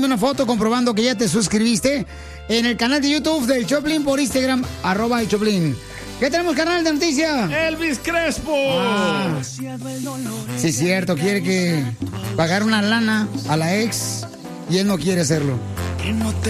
una foto comprobando que ya te suscribiste en el canal de YouTube del Choplin por Instagram, @el Choplin. ¿Qué tenemos, canal de noticias? Elvis Crespo. Sí, es cierto, quiere que pagar una lana a la ex y él no quiere hacerlo.